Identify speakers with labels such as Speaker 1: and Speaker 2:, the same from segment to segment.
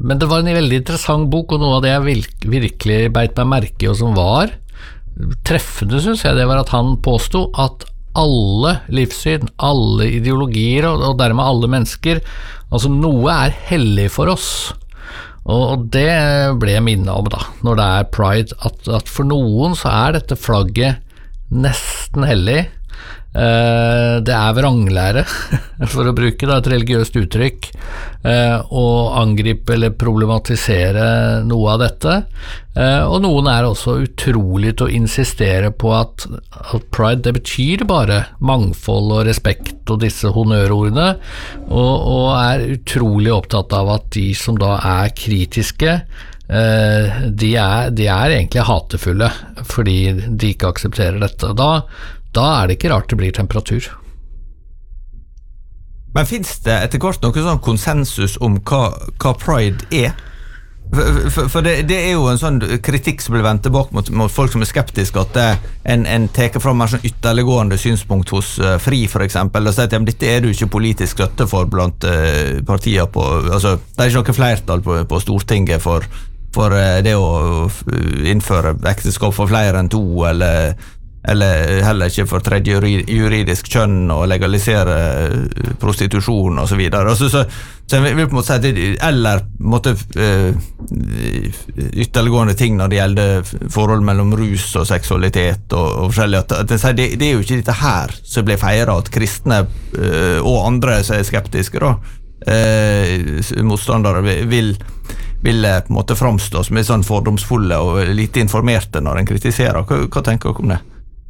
Speaker 1: Men det var en veldig interessant bok, og noe av det jeg virkelig beit meg merke i, og som var treffende, synes jeg, det var at han påstod at alle livssyn, alle ideologier, og dermed alle mennesker, altså noe hellig for oss. Og det ble jeg minnet om da, når det pride, at for noen så dette flagget nesten hellig. Det vranglære, for å bruke et religiøst uttrykk, å angripe eller problematisere noe av dette, og noen også utrolig til å insistere på at pride, det betyr bare mangfold og respekt og disse honnørordene, og utrolig opptatt av at de som da kritiske, de egentlig hatefulle, fordi de ikke aksepterer dette. Da det ikke rart det blir temperatur.
Speaker 2: Men finnes det etter hvert noe sånn konsensus om hva pride For det jo en sånn kritikk som blir vendt tilbake mot folk som skeptiske, at en teker fram mer sånn ytterliggående synspunkt hos FRI for eksempel, og sier at dette du ikke politisk støtte for blant partier på, altså det ikke noe flertall på Stortinget for det å innføre ekteskap for flere enn 2, eller heller ikke for tredje juridisk kjønn og legalisere prostitusjon og så videre. Så jeg vil på en måte si at eller måtte ytterliggående ting når det gjelder forhold mellom rus og seksualitet og forskjellig, at det jo ikke dette her som ble feiret, at kristne og andre som skeptiske da, motstandere vil på en måte framstå som sånn fordomsfulle og lite informerte når en kritiserer. Hva tenker dere om det?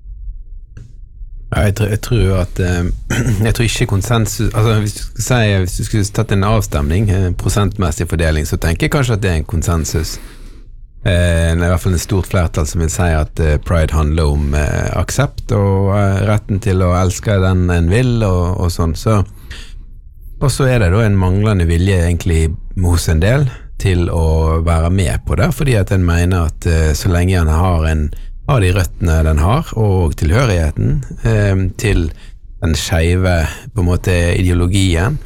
Speaker 3: Jeg tror ikke konsensus, altså hvis du skulle tatt en avstemning, en prosentmessig fordeling, så tenker jeg kanskje at det en konsensus. Det I hvert fall en stort flertall som vil si at pride handler om aksept og retten til å elske den en vil og sånn. Og så det da en manglende vilje egentlig hos en del til å være med på det, fordi at en mener at så lenge en har av de røttene den har, og tilhørigheten til den skeive på en måte ideologien,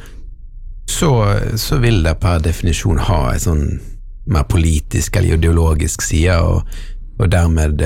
Speaker 3: så vil det per definisjon ha en sånn mer politisk eller ideologisk side, og dermed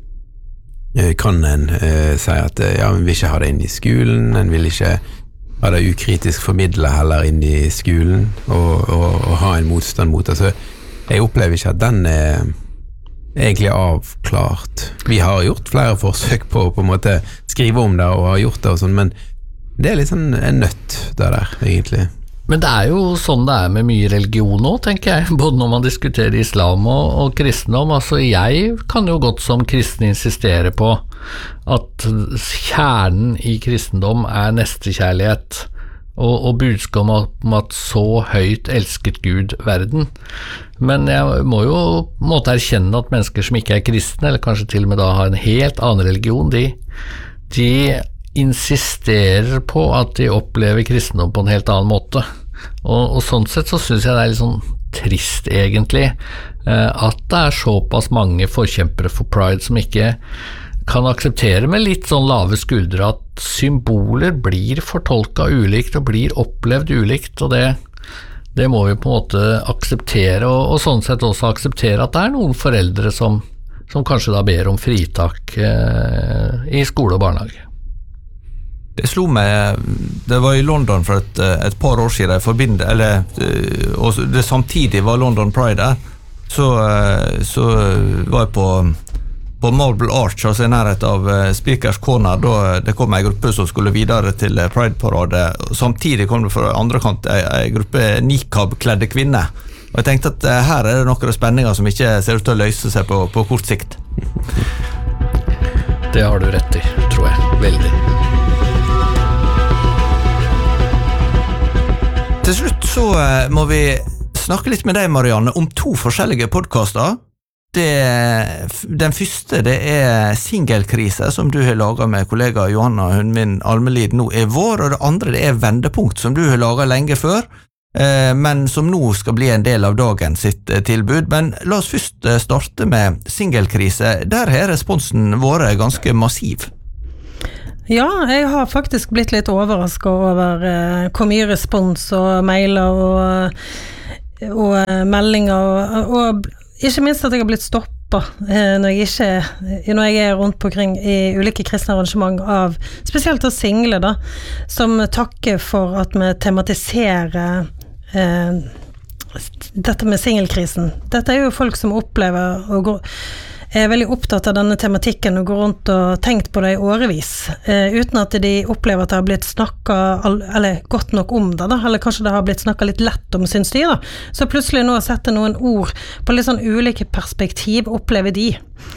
Speaker 3: kan en si at ja, en vil ikke ha det inn I skolen, en vil ikke ha det ukritisk formidlet heller inn I skolen, og ha en motstand mot det. Så jeg opplever ikke at den egentlig avklart. Vi har gjort flere forsøk på en måte skrive om det og har gjort det og sånn, men det litt sånn en nøtt det der, egentlig.
Speaker 1: Men det jo sånn det med mye religion nå, tenker jeg, både når man diskuterer islam og kristendom. Altså jeg kan jo godt som kristen insistere på at kjernen I kristendom nestekjærlighet, og budskap om at så høyt elsket Gud verden. Men jeg må jo måtte erkjenne at mennesker som ikke kristne, eller kanskje til og med da har en helt annen religion, de insisterer på at de opplever kristendom på en helt annen måte. Og sånn sett så synes jeg det litt sånn trist egentlig, at det såpass mange forkjempere for pride som ikke kan akseptere med litt sånn lave skuldre at symboler blir fortolket ulikt og blir opplevd ulikt, og det må vi på en måte akseptere, og sånn sett også akseptere at det noen foreldre som kanskje da ber om fritak I skole og barnehage.
Speaker 2: Det slo meg, det var I London for et par år siden, og det samtidig var London Pride der, så var jeg på Marble Arch, altså I nærhet av Speakers Corner, da det kom en gruppe som skulle videre til Pride-parade. Samtidig kom det fra andre kant en gruppe nikab-kledde kvinner. Og jeg tenkte at her det noen spenninger som ikke ser ut til å løse seg på kort sikt.
Speaker 1: Det har du rett I, tror jeg. Veldig.
Speaker 2: Til slutt så må vi snakke litt med deg, Marianne, om 2 forskjellige podcaster. Den første det Singelkrise som du har laget med kollega Johanna Hundmin Almelid nå vår, og det andre det Vendepunkt som du har laget lenge før, men som nå skal bli en del av dagens sitt tilbud. Men la oss først starte med Singelkrise. Der har responsen vært ganske massiv.
Speaker 4: Ja, jeg har faktisk blitt litt overrasket over hvor mye respons og mailer og meldinger, og ikke minst at jeg har blitt stoppet når jeg er rundt på kring i ulike kristne arrangement spesielt av single da, som takker for at vi tematiserer dette med singelkrisen. Dette er jo folk som opplever er veldig opptatt av denne tematikken og går rundt og tenkt på det i årevis, uten at de opplever at det har blitt snakket eller godt nok om det da, eller kanskje det har blitt snakket litt lett om sin styr da. Så plutselig nå setter noen ord på litt sånn ulike perspektiv, opplever de.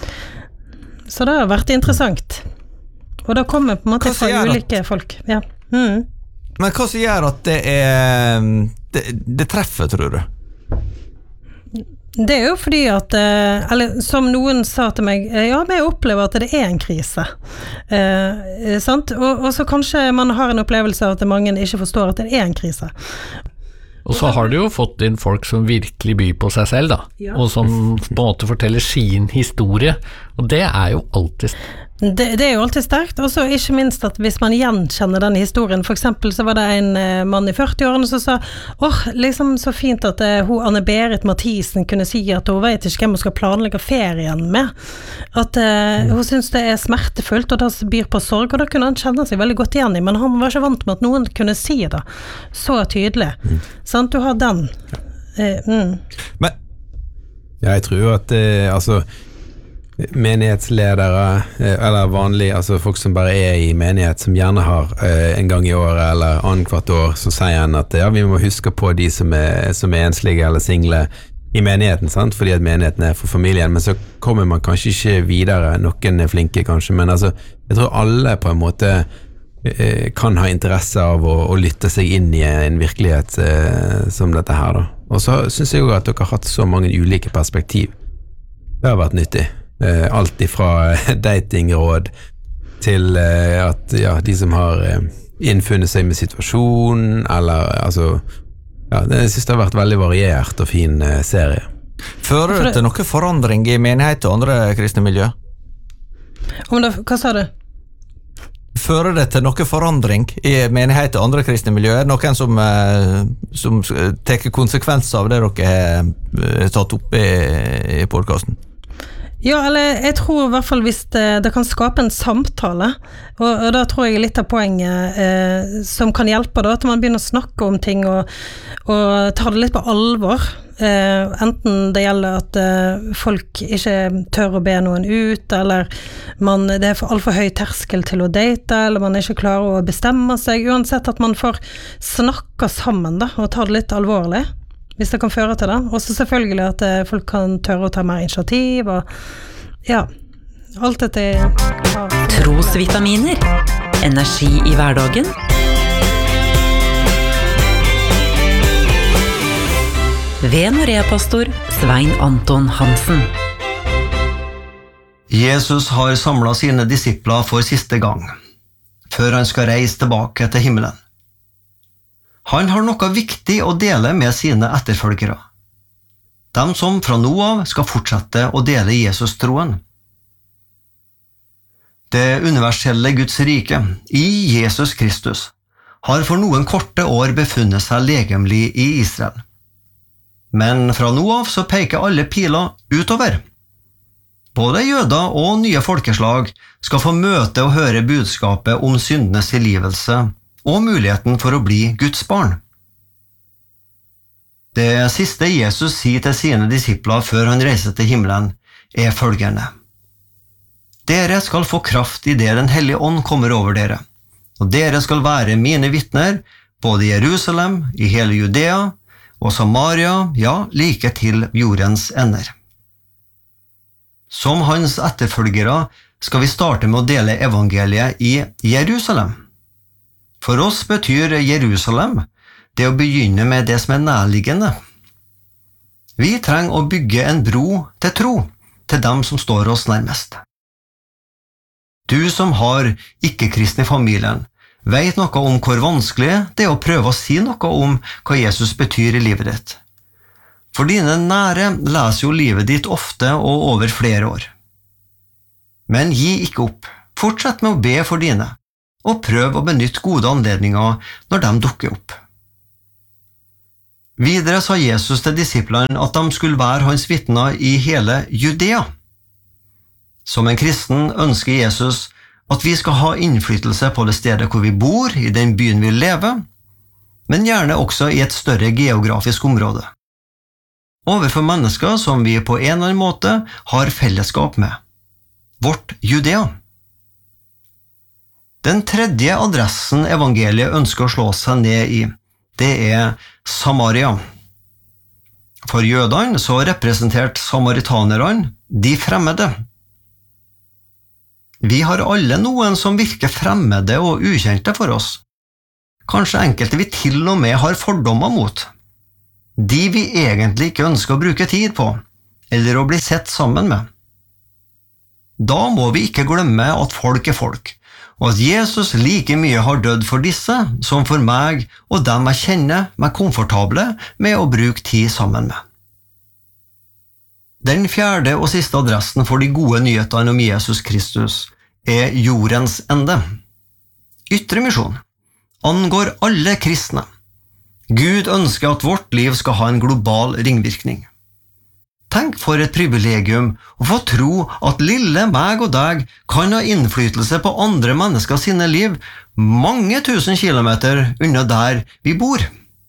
Speaker 4: Så det har vært interessant. Og det kommer på en måte fra ulike folk. Ja. Men
Speaker 2: hva som gjør at det treffer, tror du?
Speaker 4: Det er jo fordi at, eller som noen sa til meg, ja, men jeg opplever at det er en krise. Sant? Og så kanskje man har en opplevelse av at mange ikke forstår at det er en krise.
Speaker 1: Og så har du jo fått inn folk som virkelig byr på seg selv da, og som på en måte forteller sin historie, og det er jo alltid
Speaker 4: det er jo alltid sterkt, og så ikke minst at hvis man gjenkjenner den historien, for eksempel så var det en mann i 40-årene som sa, liksom så fint at hun Anne-Berit Mathisen kunne si at hun vet ikke hvem hun skal planlegge ferien med, at hun synes det er smertefullt, og det byr på sorg, og da kunne han kjenne seg veldig godt igjen i, men han var ikke vant med at noen kunne si det så tydelig. Sant? Du har den.
Speaker 2: Men
Speaker 3: jeg tror at altså menighetsledere eller vanlige, altså folk som bare er i menighet som gjerne har en gang i året eller annethvert år, så sier han at ja, vi må huske på de som er enslige eller single i menigheten, sant? Fordi at menigheten er for familien, men så kommer man kanskje ikke videre, noen er flinke kanskje, men altså, jeg tror alle på en måte kan ha interesse av å lytte seg inn i en virkelighet som dette her da. Og så synes jeg jo at dere har hatt så mange ulike perspektiv. Det har vært nyttig. Alt ifra datingråd til at ja, de som har innfunnet seg med situasjonen, eller altså, ja, jeg synes det har vært veldig variert og fin serie.
Speaker 2: Fører det til noe forandring i menighet og andre kristne miljø?
Speaker 4: Hva sa du?
Speaker 2: Fører det til noe forandring i menighet og andre kristne miljø? Er det noen som tar konsekvenser av det dere har tatt opp i podcasten?
Speaker 4: Ja, eller jeg tror i hvert fall hvis det kan skape en samtale, og da tror jeg litt av poenget som kan hjelpe da, at man begynner å snakke om ting og tar det litt på alvor, enten det gjelder at folk ikke tør å be noen ut, eller det er alt for høy terskel til å date, eller man ikke klarer å bestemme seg, uansett at man får snakke sammen da, og ta det litt alvorlig. Hvis det kan føre til det. Og så selvfølgelig at folk kan tørre å ta mer initiativ, og ja, alt dette
Speaker 5: Trosvitaminer. Energi i hverdagen. Ved Norea-pastor Svein Anton Hansen.
Speaker 6: Jesus har samlet sine disipler for siste gang, før han skal reise tilbake til himmelen. Han har noe viktig å dele med sine etterfølgere. De som fra nå av skal fortsette å dele Jesus-troen. Det universelle Guds rike, i Jesus Kristus, har for noen korte år befunnet seg legemlig i Israel. Men fra nå av så peker alle piler utover. Både jøder og nye folkeslag skal få møte og høre budskapet om syndenes tilgivelse og muligheten for å bli Guds barn. Det siste Jesus sier til sine disipler før han reiser til himmelen, er følgende. Dere skal få kraft i det Den hellige ånd kommer over dere, og dere skal være mine vitner, både i Jerusalem, i hele Judea, og Samaria, ja, like til jordens ender. Som hans etterfølgere skal vi starte med å dele evangeliet i Jerusalem. For oss betyr Jerusalem det å begynne med det som er nærliggende. Vi trenger å bygge en bro til tro til dem som står oss nærmest. Du som har ikke-kristne i familien, vet noe om hvor vanskelig det er å prøve å si noe om hva Jesus betyr i livet ditt. For dine nære leser jo livet ditt ofte og over flere år. Men gi ikke opp. Fortsett med å be for dine. Og prøv å benytte gode anledninger når de dukker opp. Videre sa Jesus til disiplene at de skulle være hans vitner i hele Judea. Som en kristen ønsker Jesus at vi skal ha innflytelse på det stedet hvor vi bor, i den byen vi lever, men gjerne også i et større geografisk område. Overfor mennesker som vi på en eller annen måte har fellesskap med. Vårt Judea. Den tredje adressen evangeliet ønsker å slå seg ned i, det er Samaria. For jødene så representerte samaritanerne de fremmede. Vi har alle noen som virker fremmede og ukjente for oss. Kanskje enkelte vi til og med har fordommer mot. De vi egentlig ikke ønsker å bruke tid på, eller å bli sett sammen med. Da må vi ikke glemme at folk er folk, og at Jesus like mye har dødd for disse som for meg og dem jeg kjenner meg komfortable med å bruke tid sammen med. Den fjerde og siste adressen for de gode nyhetene om Jesus Kristus er jordens ende. Ytre misjon angår alle kristne. Gud ønsker at vårt liv skal ha en global ringvirkning. Tenk for et privilegium å få tro at lille meg og deg kan ha innflytelse på andre mennesker sine liv mange tusen kilometer unna der vi bor.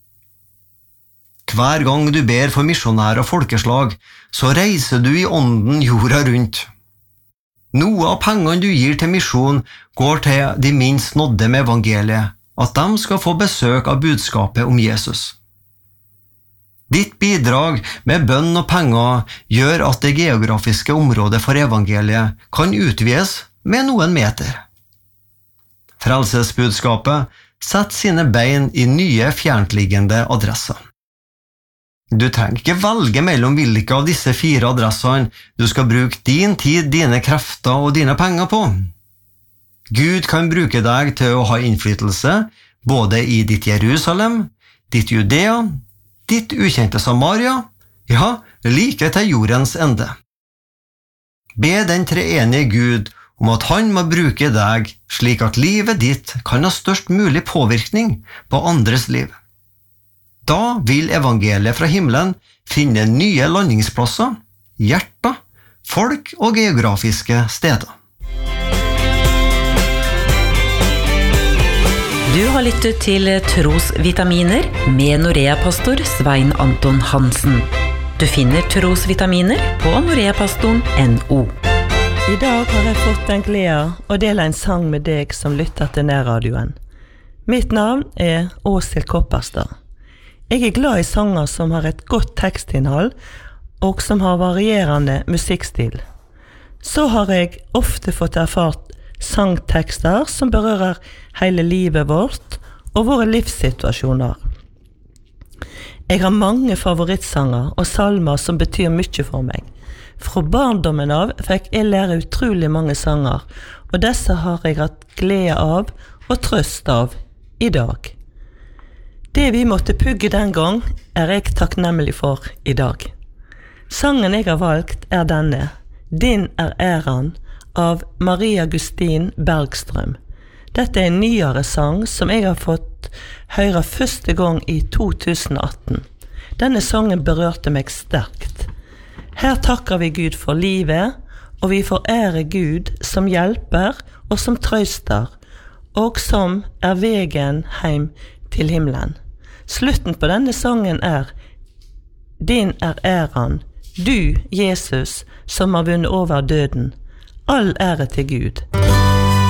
Speaker 6: Hver gang du ber for misjonærer og folkeslag, så reiser du i ånden jorda rundt. Noe av pengene du gir til misjon går til de minst nådde med evangeliet, at de skal få besøk av budskapet om Jesus. Ditt bidrag med bønn og penger gjør at det geografiske området for evangeliet kan utvides med noen meter. Frelsesbudskapet setter sine bein i nye fjerntliggende adresser. Du trenger ikke velge mellom hvilke av disse 4 adressene du skal bruke din tid, dine krefter og dine penger på. Gud kan bruke deg til å ha innflytelse både i ditt Jerusalem, ditt Judea, ditt ukjente Samaria, ja, like til jordens ende. Be den treenige Gud om at han må bruke deg slik at livet ditt kan ha størst mulig påvirkning på andres liv. Da vil evangeliet fra himmelen finne nye landingsplasser, hjerter, folk og geografiske steder.
Speaker 5: Du har lyttet til Trosvitaminer med Norea-pastor Svein Anton Hansen. Du finner Trosvitaminer på noreapastoren.no.
Speaker 7: I dag har jeg fått den glede å dele en sang med deg som lytter til nærradioen. Mitt navn er Åshild Kopperstad. Jeg er glad i sanger som har et godt tekstinnhold og som har varierende musikkstil. Så har jeg ofte fått erfart sangtekster som berører hele livet vårt og våre livssituasjoner. Jeg har mange favorittsanger og salmer som betyr mye for meg. Fra barndommen av fikk jeg lære utrolig mange sanger, og disse har jeg hatt glede av og trøst av i dag. Det vi måtte pugge den gang, er jeg takknemlig for i dag. Sangen jeg har valgt er denne, Din er æren, av Maria Gustin Bergstrøm. Dette er en nyere sang som jeg har fått høre første gang i 2018. Denne sangen berørte meg sterkt. Her takker vi Gud for livet, og vi forærer Gud som hjelper og som trøster, og som er vegen heim til himmelen. Slutten på denne sangen er Din er æren, du, Jesus, som har vunnet over døden. All ære til Gud.